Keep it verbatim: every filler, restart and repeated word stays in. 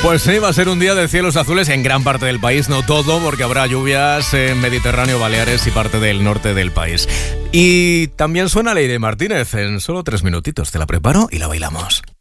Pues sí, va a ser un día de cielos azules en gran parte del país, no todo, porque habrá lluvias en Mediterráneo, Baleares y parte del norte del país. Y también suena Leire Martínez, en solo tres minutitos te la preparo y la bailamos.